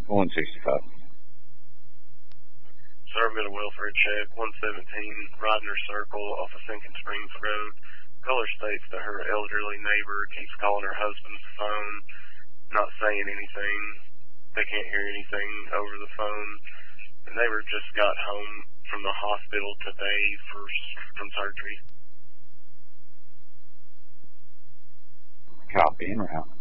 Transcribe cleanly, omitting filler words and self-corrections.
165. Sir, I'm at a welfare check, 117 Rodner Circle off of Sinking Springs Road. Caller states that her elderly neighbor keeps calling her husband's phone, not saying anything. They can't hear anything over the phone. The neighbor just got home from the hospital today from surgery. Copy, en route.